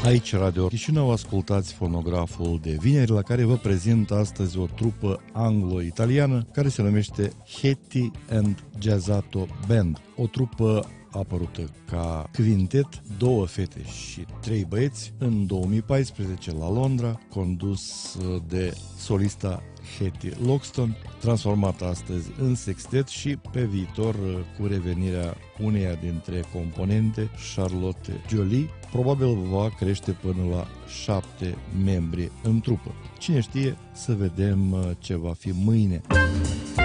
Aici Radio Chișinău, ascultați fonograful de vineri, la care vă prezint astăzi o trupă anglo-italiană care se numește Hetty and Jazzato Band, o trupă apărută ca quintet, 2 fete și 3 băieți, în 2014 la Londra, condus de solista Hetty Loxton, transformat astăzi în sextet și pe viitor cu revenirea uneia dintre componente, Charlotte Jolie, probabil va crește până la 7 membri în trupă. Cine știe, să vedem ce va fi mâine.